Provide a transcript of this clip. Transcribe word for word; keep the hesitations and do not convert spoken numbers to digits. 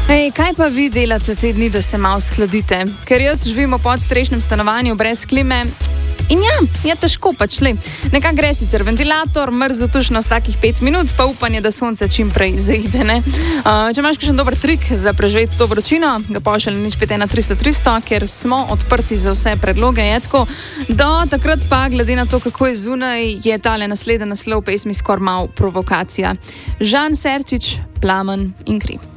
Ej, kaj pa vi delate te dni, da se malo skladite? Ker jaz živim v podstrešnem stanovanju brez klime in ja, je težko pač le. Nekako gre sicer ventilator, mrzo tušno vsakih pet minut, pa upanje, da sonce čim prej zaide, ne? Uh, če imaš kakšen dober trik za preživeti to vročino, ga pošalj nič pet ena tristo tristo, ker smo odprti za vse predloge. Je tako, do takrat pa, glede na to, kako je zunaj, je tale naslednji naslov pesmi skoraj malo provokacija. Žan Serčič, Plamen in kri.